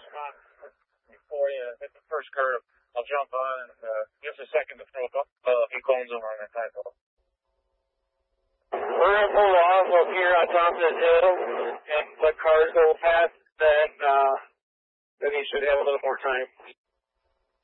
before you hit the first curve. I'll jump on and give us a second to throw a few cones over on that side. We're going to pull off up here on top of this hill and let cars go past, then you should have a little more time.